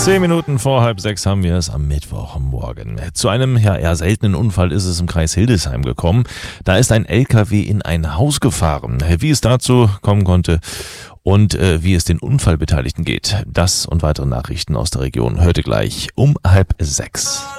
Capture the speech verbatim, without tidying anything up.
Zehn Minuten vor halb sechs haben wir es am Mittwochmorgen. Zu einem ja, eher seltenen Unfall ist es im Kreis Hildesheim gekommen. Da ist ein L K W in ein Haus gefahren. Wie es dazu kommen konnte und äh, wie es den Unfallbeteiligten geht, das und weitere Nachrichten aus der Region hörte gleich um halb sechs.